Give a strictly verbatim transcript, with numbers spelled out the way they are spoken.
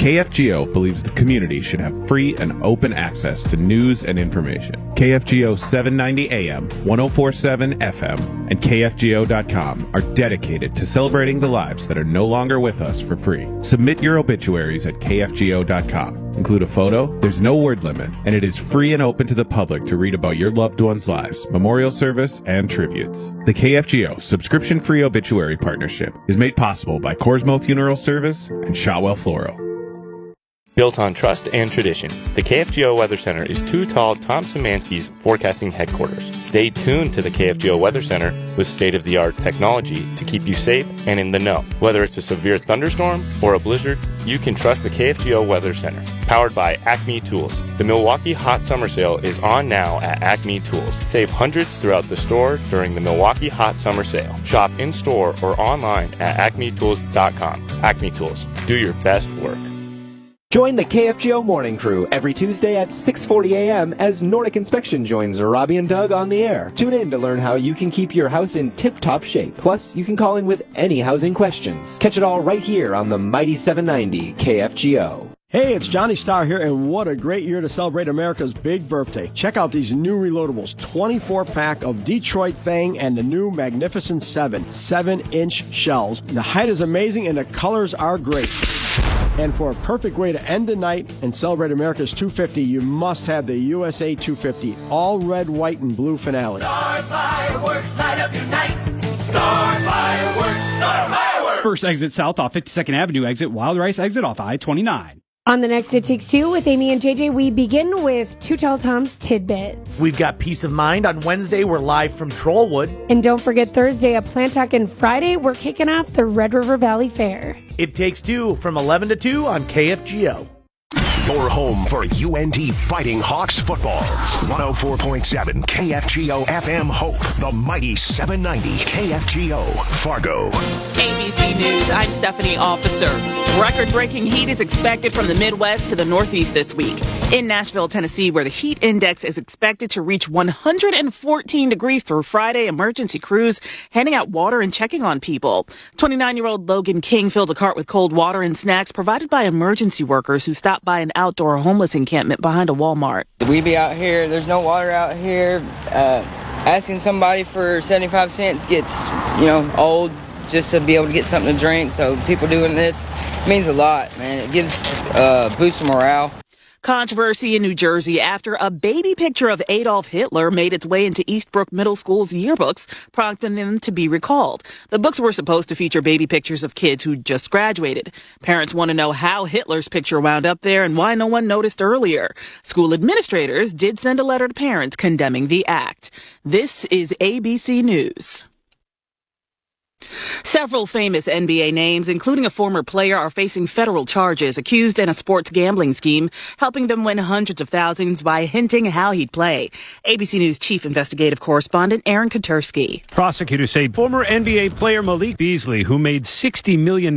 K F G O believes the community should have free and open access to news and information. K F G O seven ninety A M, ten forty-seven F M, and K F G O dot com are dedicated to celebrating the lives that are no longer with us for free. Submit your obituaries at K F G O dot com. Include a photo, there's no word limit, and it is free and open to the public to read about your loved ones' lives, memorial service, and tributes. The K F G O subscription-free obituary partnership is made possible by Corsmo Funeral Service and Shotwell Floral. Built on trust and tradition, the K F G O Weather Center is Too Tall Tom Szymanski's forecasting headquarters. Stay tuned to the K F G O Weather Center with state-of-the-art technology to keep you safe and in the know. Whether it's a severe thunderstorm or a blizzard, you can trust the K F G O Weather Center. Powered by Acme Tools. The Milwaukee Hot Summer Sale is on now at Acme Tools. Save hundreds throughout the store during the Milwaukee Hot Summer Sale. Shop in-store or online at acme tools dot com. Acme Tools. Do your best work. Join the K F G O Morning Crew every Tuesday at six forty A M as Nordic Inspection joins Robbie and Doug on the air. Tune in to learn how you can keep your house in tip-top shape. Plus, you can call in with any housing questions. Catch it all right here on the Mighty seven ninety K F G O. Hey, it's Johnny Starr here, and what a great year to celebrate America's big birthday. Check out these new reloadables, twenty-four pack of Detroit Fang and the new Magnificent seven, seven inch shells. The height is amazing and the colors are great. And for a perfect way to end the night and celebrate America's two fifty, you must have the U S A two fifty, all red, white, and blue finale. Star Fireworks, light up your night. Star Fireworks, Star Fireworks. First exit south off fifty-second Avenue exit, Wild Rice exit off I twenty-nine. On the next It Takes Two with Amy and J J, we begin with Too Tall Tom's Tidbits. We've got Peace of Mind. On Wednesday, we're live from Trollwood. And don't forget Thursday at Plantuck, and Friday, we're kicking off the Red River Valley Fair. It Takes Two from eleven to two on K F G O. Your home for U N T Fighting Hawks football. one oh four point seven K F G O F M Hope. The mighty seven ninety K F G O Fargo. A B C News, I'm Stephanie Officer. Record-breaking heat is expected from the Midwest to the Northeast this week. In Nashville, Tennessee, where the heat index is expected to reach one hundred fourteen degrees through Friday, emergency crews handing out water and checking on people. twenty-nine-year-old Logan King filled a cart with cold water and snacks provided by emergency workers who stopped by an outdoor homeless encampment behind a Walmart. We be out here, there's no water out here. Uh, asking somebody for seventy-five cents gets, you know, old just to be able to get something to drink. So people doing this means a lot, man. It gives uh, boost of morale. Controversy in New Jersey after a baby picture of Adolf Hitler made its way into Eastbrook Middle School's yearbooks, prompting them to be recalled. The books were supposed to feature baby pictures of kids who just graduated. Parents want to know how Hitler's picture wound up there and why no one noticed earlier. School administrators did send a letter to parents condemning the act. This is A B C News. Several famous N B A names, including a former player, are facing federal charges accused in a sports gambling scheme, helping them win hundreds of thousands by hinting how he'd play. A B C News chief investigative correspondent Aaron Katersky. Prosecutors say former N B A player Malik Beasley, who made sixty million dollars